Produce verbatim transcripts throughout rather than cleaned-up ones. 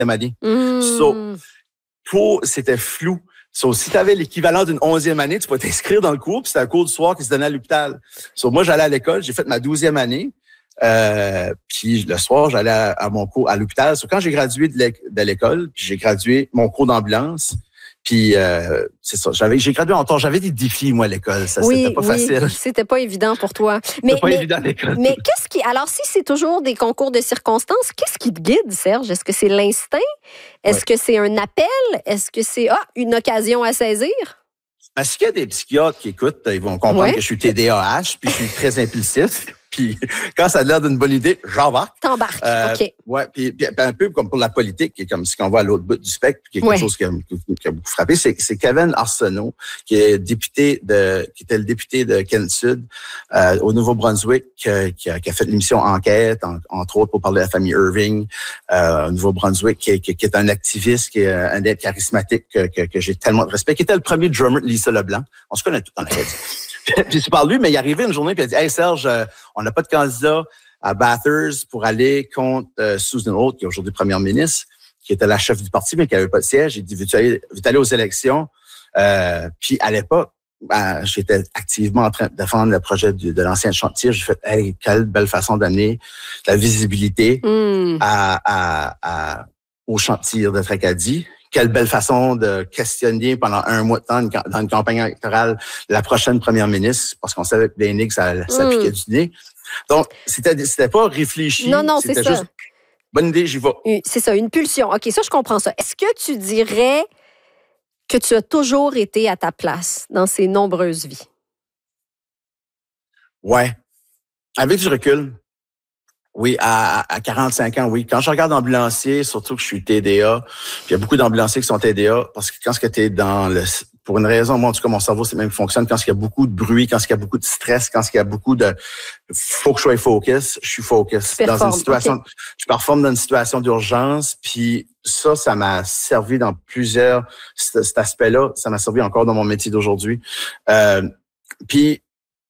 année. Mmh. So, pour, c'était flou. So, si tu avais l'équivalent d'une onzième année, tu pouvais t'inscrire dans le cours, puis c'était un cours du soir qui se donnait à l'hôpital. So, moi, j'allais à l'école, j'ai fait ma douzième année, euh, puis le soir, j'allais à, à mon cours à l'hôpital. So, quand j'ai gradué de l'école, puis j'ai gradué mon cours d'ambulance, puis euh, c'est ça, j'avais, j'ai gradué en temps, j'avais des défis, moi, à l'école. Ça, oui, c'était pas oui, facile. C'était pas évident pour toi. Mais, c'était pas mais, évident à l'école. Mais qu'est-ce qui... Alors, si c'est toujours des concours de circonstances, qu'est-ce qui te guide, Serge? Est-ce que c'est l'instinct? Est-ce ouais. que c'est un appel? Est-ce que c'est ah, une occasion à saisir? Parce qu'il y a des psychiatres qui écoutent, ils vont comprendre ouais. que je suis T D A H, puis je suis très impulsif. Puis quand ça a l'air d'une bonne idée, j'embarque. T'embarques, euh, OK. Ouais, puis, puis un peu comme pour la politique, qui est comme ce qu'on voit à l'autre bout du spectre, qui est quelque ouais. chose qui a, qui a beaucoup frappé, c'est, c'est Kevin Arsenault, qui est député de, qui était le député de Kent Sud euh, au Nouveau-Brunswick, euh, qui, a, qui a fait l'émission Enquête, en, entre autres pour parler de la famille Irving euh, au Nouveau-Brunswick, qui, qui, qui est un activiste, qui est un être charismatique que, que, que j'ai tellement de respect, qui était le premier drummer de Lisa Leblanc. On se connaît tout dans la tête. Puis je parle de lui, mais il est arrivé une journée puis il a dit « Hey Serge, euh, on n'a pas de candidat à Bathurst pour aller contre euh, Susan Holt, qui est aujourd'hui première ministre, qui était la chef du parti, mais qui n'avait pas de siège. » Il dit « Veux-tu aller, veux-tu aller aux élections? Euh, » Puis à l'époque, ben, j'étais activement en train de défendre le projet de, de l'ancien chantier. J'ai fait « Hey, quelle belle façon d'amener la visibilité mm. à, à, à, au chantier de Tracadie. » Quelle belle façon de questionner pendant un mois de temps dans une campagne électorale la prochaine première ministre, parce qu'on savait que les Nix, ça, ça piquait mm. du nez. Donc, c'était, c'était pas réfléchi. Non, non, c'était c'est juste, ça. Bonne idée, j'y vais. C'est ça, une pulsion. OK, ça, je comprends ça. Est-ce que tu dirais que tu as toujours été à ta place dans ces nombreuses vies? Ouais. Avec du recul. Oui, à, à quarante-cinq ans, oui. Quand je regarde ambulancier, surtout que je suis T D A, puis il y a beaucoup d'ambulanciers qui sont T D A, parce que quand tu es dans le... Pour une raison, moi, en tout cas, mon cerveau, c'est même fonctionne quand il y a beaucoup de bruit, quand il y a beaucoup de stress, quand il y a beaucoup de... Faut que je sois focus, je suis focus. Performe, dans une situation... Okay. Je performe dans une situation d'urgence, puis ça, ça m'a servi dans plusieurs... Cet, cet aspect-là, ça m'a servi encore dans mon métier d'aujourd'hui. Euh, puis...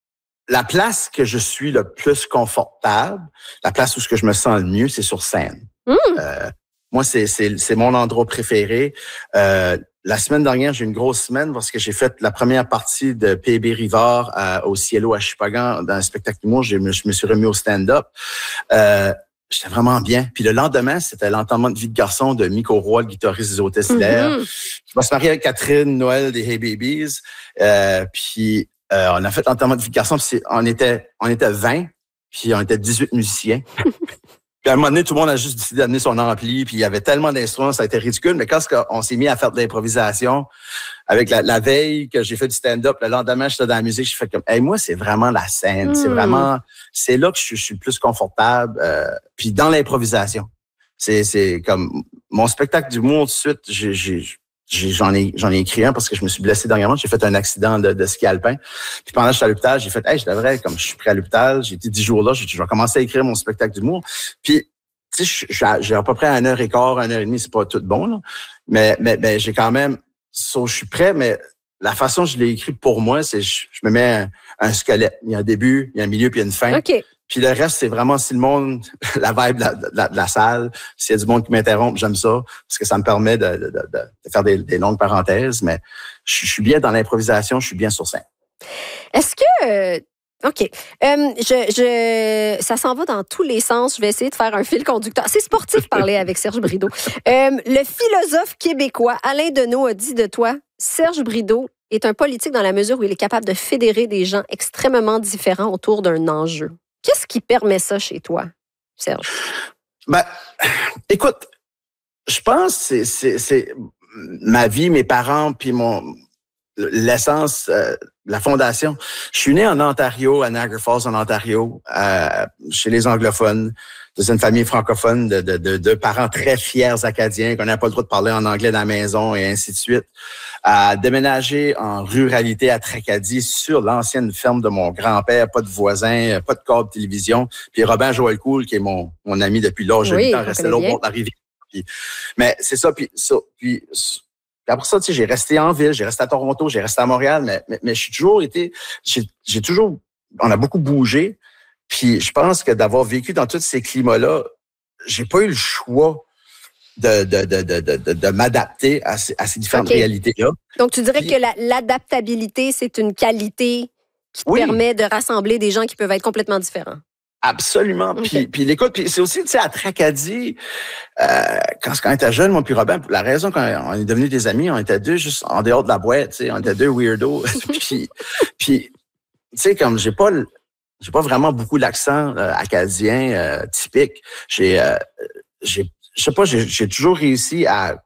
La place que je suis le plus confortable, la place où je me sens le mieux, c'est sur scène. Mm. Euh, moi, c'est, c'est, c'est mon endroit préféré. Euh, la semaine dernière, j'ai eu une grosse semaine parce que j'ai fait la première partie de P B Rivard à, au Cielo à Chupagan dans un spectacle d'humour. Je me, je me suis remis au stand-up. Euh, J'étais vraiment bien. Puis le lendemain, c'était l'enterrement de vie de garçon de Miko Roy, le guitariste des Hôtesses Hilaire. Mm-hmm. Je me suis marié avec Catherine Noël des Hey Babies. Euh, puis Euh, on a fait l'enterrement de vie de garçon, puis on était, on était vingt, puis on était dix-huit musiciens. Puis à un moment donné, tout le monde a juste décidé d'amener son ampli, puis il y avait tellement d'instruments, ça a été ridicule. Mais quand on s'est mis à faire de l'improvisation, avec la, la veille que j'ai fait du stand-up, le lendemain, j'étais dans la musique, j'ai fait comme, hey, moi, c'est vraiment la scène. Mm. C'est vraiment, c'est là que je, je suis le plus confortable. Euh, puis dans l'improvisation. C'est, c'est comme, mon spectacle d'humour, tout de suite, j'ai, j'ai J'ai, j'en ai, j'en ai écrit un parce que je me suis blessé dernièrement. J'ai fait un accident de, de ski alpin. Puis pendant que j'étais à l'hôpital, j'ai fait, hey, je devrais, comme je suis prêt à l'hôpital, j'ai été dix jours là, j'ai, je vais commencer à écrire mon spectacle d'humour. Puis, tu sais, j'ai, j'ai à peu près une heure et quart, une heure et demie, c'est pas tout bon, là. Mais, mais, mais j'ai quand même, so, je suis prêt, mais la façon dont je l'ai écrit pour moi, c'est, je, je me mets un, un squelette. Il y a un début, il y a un milieu, puis il y a une fin. OK. Puis le reste, c'est vraiment si le monde, la vibe de la, de la, de la salle, s'il y a du monde qui m'interrompt, j'aime ça, parce que ça me permet de, de, de, de faire des, des longues parenthèses, mais je, je suis bien dans l'improvisation, je suis bien sur scène. Est-ce que... Euh, OK. Euh, je, je, ça s'en va dans tous les sens. Je vais essayer de faire un fil conducteur. C'est sportif parler avec Serge Brideau. Euh, le philosophe québécois Alain Deneau a dit de toi, Serge Brideau est un politique dans la mesure où il est capable de fédérer des gens extrêmement différents autour d'un enjeu. Qu'est-ce qui permet ça chez toi, Serge? Ben, écoute, je pense que c'est, c'est, c'est ma vie, mes parents, puis mon l'essence, euh, la fondation. Je suis né en Ontario, à Niagara Falls, en Ontario, euh, chez les anglophones, dans une famille francophone de, de, de, de parents très fiers acadiens, qu'on n'a pas le droit de parler en anglais dans la maison et ainsi de suite. À déménager en ruralité à Tracadie sur l'ancienne ferme de mon grand-père, pas de voisins, pas de câble télévision. Puis Robin Joël Cool, qui est mon, mon ami depuis l'âge de huit ans, restait là au bord de la rivière. Puis, mais c'est ça, puis ça, puis après ça, tu sais, j'ai resté en ville, j'ai resté à Toronto, j'ai resté à Montréal, mais, mais, mais j'ai toujours été, j'ai, j'ai toujours, on a beaucoup bougé. Puis je pense que d'avoir vécu dans tous ces climats-là, j'ai pas eu le choix de, de, de, de, de, de m'adapter à ces, à ces différentes okay. réalités-là. Donc, tu dirais Puis, que la, l'adaptabilité, c'est une qualité qui te oui. permet de rassembler des gens qui peuvent être complètement différents. Absolument. Okay. Puis, puis l'écoute, puis c'est aussi, tu sais, à Tracadie, euh, quand, quand on était jeune, moi puis Robin, la raison qu'on on est devenus des amis, on était deux juste en dehors de la boîte, tu sais, on était deux weirdos. puis, puis tu sais, comme j'ai pas, j'ai pas vraiment beaucoup l'accent euh, acadien euh, typique. J'ai, euh, j'ai, je sais pas, j'ai, j'ai toujours réussi à,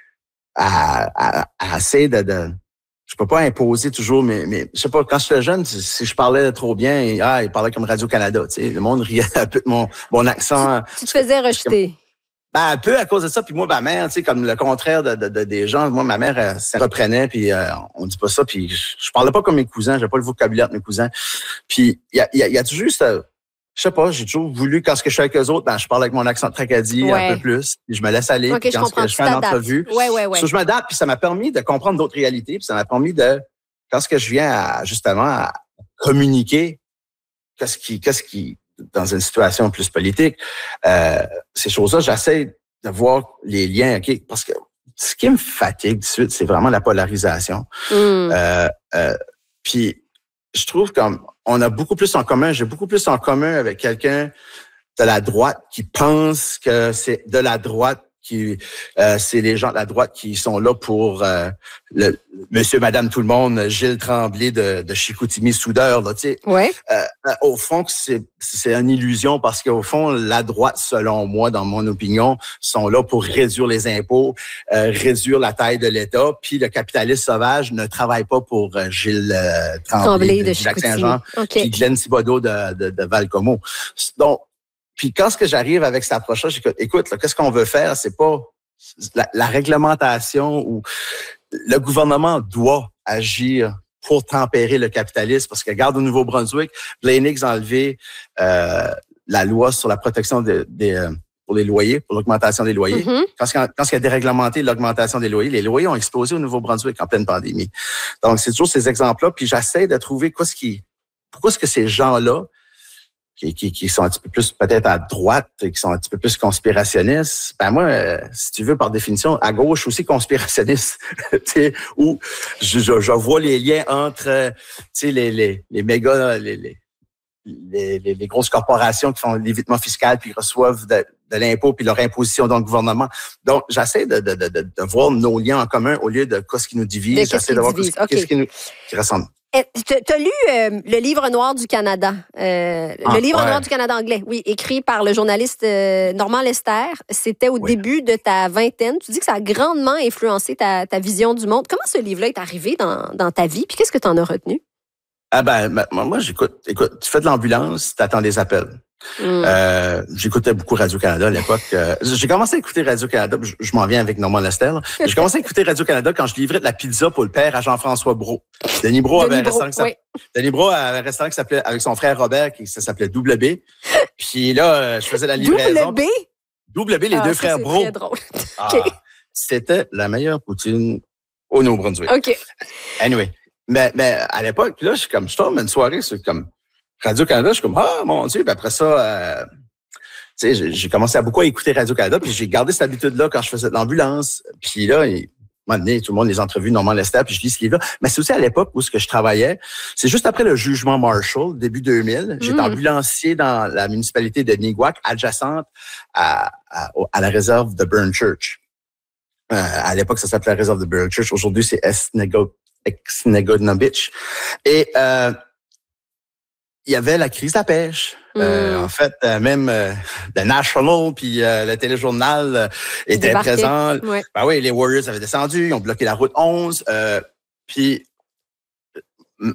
à, à, à essayer de, de je peux pas imposer toujours, mais, mais je sais pas, quand j'étais jeune, si, si je parlais trop bien, et, ah, il parlait comme Radio-Canada, tu sais, le monde riait un peu de mon, mon accent. Tu, tu te faisais rejeter. Ben, un peu à cause de ça, puis moi, ma mère, tu sais, comme le contraire de, de, de des gens, moi, ma mère, elle, se reprenait, puis euh, on dit pas ça, puis je, je parlais pas comme mes cousins, j'avais pas le vocabulaire de mes cousins. Puis il y a, y, a, y a toujours juste, euh, je sais pas, j'ai toujours voulu, quand ce que je suis avec eux autres, ben, je parle avec mon accent de Tracadie ouais. un peu plus, puis je me laisse aller, okay, puis quand je, je fais une entrevue, ouais, ouais, ouais. So, je m'adapte, puis ça m'a permis de comprendre d'autres réalités, puis ça m'a permis de, quand ce que je viens à, justement, à communiquer, qu'est-ce qui, qu'est-ce qui, dans une situation plus politique, euh, ces choses-là, j'essaie de voir les liens, OK? Parce que ce qui me fatigue de suite, c'est vraiment la polarisation. Mm. Euh, euh, puis, je trouve comme on a beaucoup plus en commun, j'ai beaucoup plus en commun avec quelqu'un de la droite qui pense que c'est de la droite qui euh, c'est les gens de la droite qui sont là pour euh, le monsieur, madame, tout le monde, Gilles Tremblay de, de Chicoutimi soudeur, là, tu sais. Ouais. Euh, au fond, c'est, c'est une illusion parce qu'au fond, la droite, selon moi, dans mon opinion, sont là pour réduire les impôts, euh, réduire la taille de l'État, puis le capitaliste sauvage ne travaille pas pour euh, Gilles euh, Tremblay, Tremblay de, de Lac-Saint-Jean, okay. puis Glenn Thibodeau de, de, de Val-Comeau. Donc, puis quand ce que j'arrive avec cette approche-là, j'écoute, écoute, là, qu'est-ce qu'on veut faire? C'est pas la, la réglementation ou le gouvernement doit agir pour tempérer le capitalisme. Parce que regarde au Nouveau-Brunswick, Blanix a enlevé euh, la loi sur la protection des, des euh, pour les loyers, pour l'augmentation des loyers. Mm-hmm. Quand, quand il a déréglementé l'augmentation des loyers, les loyers ont explosé au Nouveau-Brunswick en pleine pandémie. Donc, c'est toujours ces exemples-là. Puis j'essaie de trouver quoi ce qui, pourquoi est-ce que ces gens-là Qui, qui, qui sont un petit peu plus peut-être à droite, qui sont un petit peu plus conspirationnistes. Ben moi, euh, si tu veux, par définition, à gauche aussi conspirationniste, tu sais, où je, je, je vois les liens entre, tu sais, les, les, les méga, les, les, les, les, les grosses corporations qui font l'évitement fiscal puis reçoivent de, de l'impôt puis leur imposition dans le gouvernement. Donc, j'essaie de, de, de, de, de voir nos liens en commun au lieu de quoi ce qui nous divise. De j'essaie de voir divise. ce, Okay. ce qui nous qui ressemble. Tu as lu euh, le livre noir du Canada, euh, ah, le livre ouais. noir du Canada anglais, oui, écrit par le journaliste euh, Normand Lester. C'était au oui. début de ta vingtaine. Tu dis que ça a grandement influencé ta, ta vision du monde. Comment ce livre-là est arrivé dans, dans ta vie? Puis qu'est-ce que tu en as retenu? Ah ben, ben moi, j'écoute. Écoute, tu fais de l'ambulance, tu attends des appels. Mm. Euh, j'écoutais beaucoup Radio-Canada à l'époque. Euh, j'ai commencé à écouter Radio-Canada, je, je m'en viens avec Normand Lester. J'ai commencé à écouter Radio-Canada quand je livrais de la pizza pour le père à Jean-François Brault. Denis Brault avait un restaurant qui oui. Denis Brault avait un restaurant qui s'appelait, avec son frère Robert, qui ça s'appelait Double B. Puis là, je faisais la livraison. Double B? Double B, les ah, deux frères c'est Brault. Très drôle. Ah, okay. C'était la meilleure poutine au Nouveau-Brunswick. OK. Anyway. Mais, mais à l'époque, là, je suis comme, je tombe une soirée, c'est comme Radio-Canada, je suis comme, ah, mon Dieu, puis après ça, euh, tu sais, j'ai, j'ai commencé à beaucoup à écouter Radio-Canada, puis j'ai gardé cette habitude-là quand je faisais de l'ambulance. Puis là, il, à un moment donné, tout le monde les entrevues, Normand Lester, puis je lis ce livre-là. Mais c'est aussi à l'époque où ce que je travaillais, c'est juste après le jugement Marshall, début deux mille. J'étais mmh. ambulancier dans la municipalité de Niguac, adjacente à, à, à la réserve de Burn Church. Euh, à l'époque, ça s'appelait la réserve de Burn Church. Aujourd'hui, c'est Esnego. ex-Negodnovich. Et euh, il y avait la crise de la pêche. Mm. Euh, en fait, euh, même euh, le National puis euh, le téléjournal euh, étaient présents. Ouais. Ben oui, les Warriors avaient descendu, ils ont bloqué la route onze. Euh, puis euh,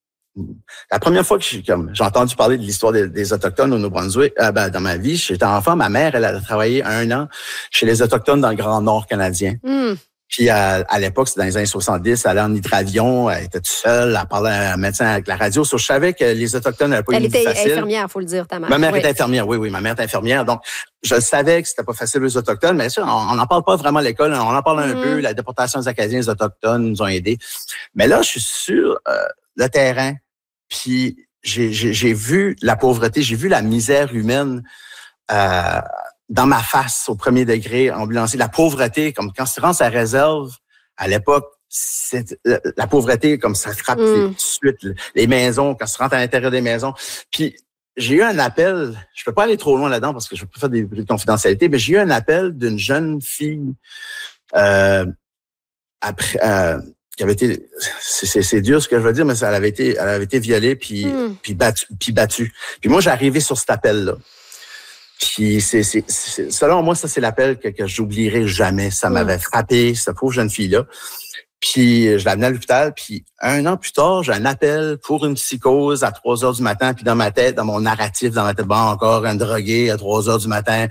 la première fois que j'ai, comme, j'ai entendu parler de l'histoire des, des Autochtones au Nouveau-Brunswick, euh, ben, dans ma vie, j'étais enfant, ma mère, elle a travaillé un an chez les Autochtones dans le Grand Nord canadien. Mm. Puis à, à l'époque, c'était dans les années soixante-dix, elle allait en hydravion, elle était toute seule, elle parlait à un médecin avec la radio. So, je savais que les Autochtones n'avaient pas eu une vie facile. Elle était infirmière, il faut le dire, ta mère. Ma mère oui. était infirmière, oui, oui, ma mère était infirmière. Donc, je savais que c'était pas facile aux Autochtones, mais ça, on n'en parle pas vraiment à l'école, on en parle un mm. peu. La déportation des Acadiens, les Autochtones nous ont aidés. Mais là, je suis sur euh, le terrain, puis j'ai, j'ai, j'ai vu la pauvreté, j'ai vu la misère humaine euh, dans ma face au premier degré, ambulancier. La pauvreté, comme quand tu rentres à la réserve, à l'époque, c'est la, la pauvreté, comme ça frappe mm. tout de suite. Les maisons, quand tu rentres à l'intérieur des maisons. Puis, j'ai eu un appel, je peux pas aller trop loin là-dedans parce que je peux pas faire des bruits de confidentialité, mais j'ai eu un appel d'une jeune fille euh, après euh, qui avait été, c'est, c'est, c'est dur ce que je veux dire, mais ça, elle avait été, elle avait été violée puis mm. puis battue, puis battue. Puis moi, j'ai arrivé sur cet appel-là. Puis c'est, c'est, c'est, selon moi, ça c'est l'appel que, que j'oublierai jamais. Ça mm. m'avait frappé, cette pauvre jeune fille-là. Puis je l'amenais à l'hôpital, puis un an plus tard, j'ai un appel pour une psychose à trois heures du matin, puis dans ma tête, dans mon narratif, dans ma tête, bon, encore un drogué à trois heures du matin.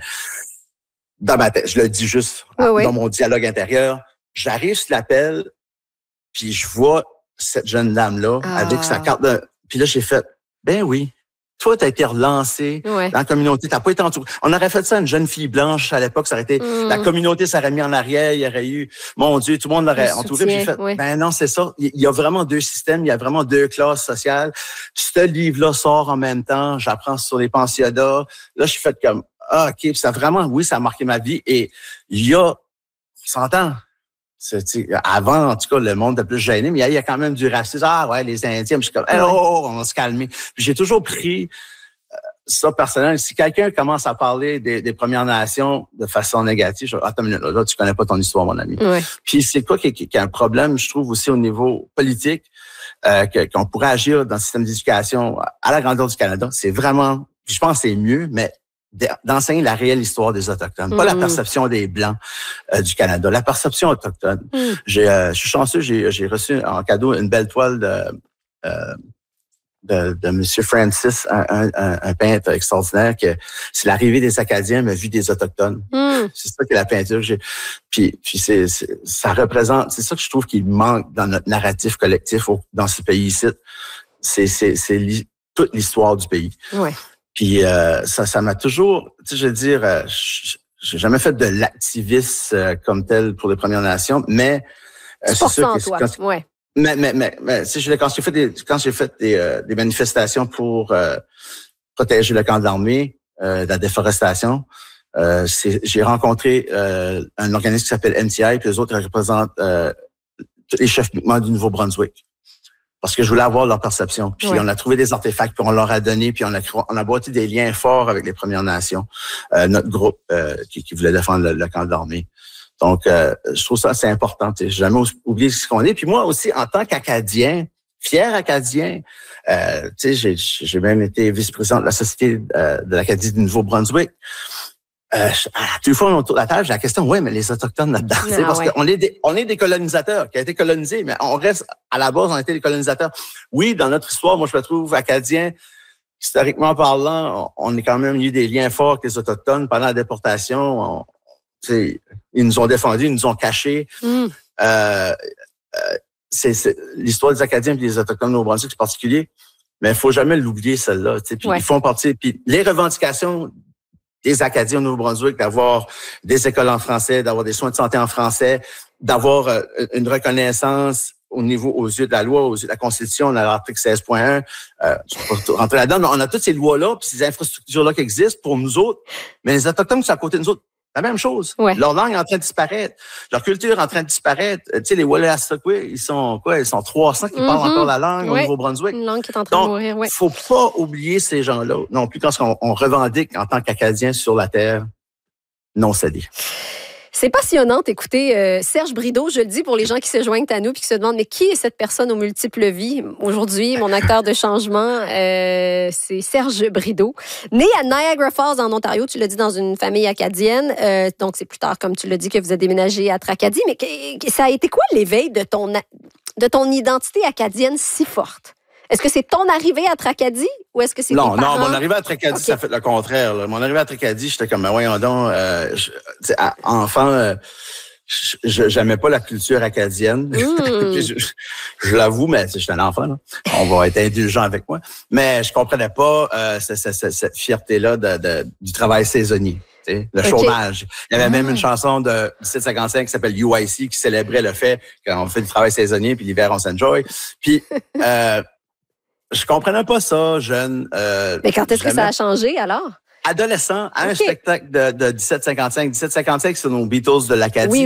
Dans ma tête, je le dis juste oui, dans oui. mon dialogue intérieur. J'arrive sur l'appel, puis je vois cette jeune dame-là ah. avec sa carte de... Puis là, j'ai fait, ben oui. Toi, tu as été relancé ouais. dans la communauté. T'as pas été entouré. On aurait fait ça à une jeune fille blanche à l'époque. Ça aurait été, mm. la communauté s'aurait mis en arrière. Il y aurait eu, mon Dieu, tout le monde l'aurait entouré. Puis j'ai fait, ouais. ben non, c'est ça. Il y a vraiment deux systèmes. Il y a vraiment deux classes sociales. Ce livre-là sort en même temps. J'apprends sur les pensionnats. Là, je suis fait comme, ah, OK. Puis ça vraiment, oui, ça a marqué ma vie. Et il y a, on s'entend. C'est, avant, en tout cas, le monde était plus gêné, mais il y a quand même du racisme. Ah ouais, les Indiens. Je suis comme, hey, oh, on va se calmer. Puis j'ai toujours pris euh, ça personnel. Si quelqu'un commence à parler des, des Premières Nations de façon négative, je dis, attends une minute, là, là, tu connais pas ton histoire, mon ami. Ouais. Puis c'est quoi qui, qui, qui est un problème, je trouve, aussi au niveau politique, euh, que, qu'on pourrait agir dans le système d'éducation à la grandeur du Canada. C'est vraiment, je pense que c'est mieux, mais d'enseigner la réelle histoire des Autochtones, mmh. pas la perception des Blancs euh, du Canada, la perception autochtone. Mmh. J'ai, euh, je suis chanceux, j'ai, j'ai reçu en cadeau une belle toile de, euh, de, de M. Francis, un, un, un peintre extraordinaire, que c'est l'arrivée des Acadiens, mais vue des Autochtones. Mmh. C'est ça que la peinture. J'ai, puis puis c'est, c'est, ça représente, c'est ça que je trouve qu'il manque dans notre narratif collectif au, dans ce pays-ci. C'est, c'est, c'est li, toute l'histoire du pays. Ouais. Puis euh, ça, ça m'a toujours, tu sais, je veux dire, euh, j'ai jamais fait de l'activisme euh, comme tel pour les Premières Nations, mais euh, c'est sûr que toi. Quand, ouais. Mais mais mais, mais tu sais, je, quand j'ai fait des quand j'ai fait des, euh, des manifestations pour euh, protéger le camp de l'armée, euh, de la déforestation, euh, c'est, j'ai rencontré euh, un organisme qui s'appelle N T I, puis les autres représentent euh, tous les chefs du Nouveau-Brunswick. Parce que je voulais avoir leur perception. Puis ouais. on a trouvé des artefacts, puis on leur a donné, puis on a on a bâti des liens forts avec les Premières Nations, euh, notre groupe euh, qui, qui voulait défendre le, le camp de l'armée. Donc, euh, je trouve ça assez important. J'ai jamais oublié ce qu'on est. Puis moi aussi, en tant qu'Acadien, fier Acadien, euh, tu sais, j'ai, j'ai même été vice-président de la Société euh, de l'Acadie du Nouveau-Brunswick. Euh, à deux fois autour de la table, j'ai la question, oui, mais les Autochtones là-dedans, ah, parce ouais. qu'on est des, on est des colonisateurs, qui a été colonisés, mais on reste, à la base, on a été des colonisateurs. Oui, dans notre histoire, moi, je me trouve acadien, historiquement parlant, on, on est quand même eu des liens forts avec les Autochtones pendant la déportation. On, ils nous ont défendus, ils nous ont cachés. Mm. Euh, euh, c'est, c'est, l'histoire des Acadiens et des Autochtones au Brunswick, c'est particulier, mais il faut jamais l'oublier, celle-là. Puis ouais. ils font partie, puis les revendications des Acadiens au Nouveau-Brunswick, d'avoir des écoles en français, d'avoir des soins de santé en français, d'avoir euh, une reconnaissance au niveau, aux yeux de la loi, aux yeux de la Constitution, on a l'article seize point un, euh, je ne vais pas rentrer là-dedans, mais on a toutes ces lois-là, puis ces infrastructures-là qui existent pour nous autres, mais les Autochtones qui sont à côté de nous autres, la même chose. Ouais. Leur langue est en train de disparaître. Leur culture est en train de disparaître. Tu sais, les Wolastoqua, ils sont quoi? Ils sont trois cents qui mm-hmm. parlent encore la langue ouais. au Nouveau-Brunswick. Une langue qui est en train Donc, de mourir, oui. faut pas oublier ces gens-là. Non plus quand on, on revendique en tant qu'Acadiens sur la terre non cédée. C'est passionnant d'écouter euh, Serge Brideau, je le dis pour les gens qui se joignent à nous et qui se demandent, mais qui est cette personne aux multiples vies? Aujourd'hui, mon acteur de changement, euh, c'est Serge Brideau. Né à Niagara Falls, en Ontario, tu l'as dit, dans une famille acadienne. Euh, donc, c'est plus tard, comme tu l'as dit, que vous avez déménagé à Tracadie. Mais que, ça a été quoi l'éveil de ton, de ton identité acadienne si forte? Est-ce que c'est ton arrivée à Tracadie ou est-ce que c'est non, tes parents? Non, mon arrivée à Tracadie, okay. ça fait le contraire. Là. Mon arrivée à Tracadie, j'étais comme, ben voyons donc, euh, je, à, enfant, euh, je, j'aimais pas la culture acadienne. Mm. je, je, je l'avoue, mais j'étais un enfant. Là. On va être indulgent avec moi. Mais je comprenais pas euh, cette, cette, cette fierté-là de, de, du travail saisonnier. Le okay. chômage. Il y avait ah. même une chanson de dix-sept cinquante-cinq qui s'appelle U I C qui célébrait le fait qu'on fait du travail saisonnier puis l'hiver, on s'enjoy. Puis... Euh, je comprenais pas ça, jeune. Euh, Mais quand est-ce que ça a changé, alors? adolescent à un OK. spectacle de, de dix-sept cinquante-cinq. dix-sept cinquante-cinq, c'est nos Beatles de l'Acadie. Oui,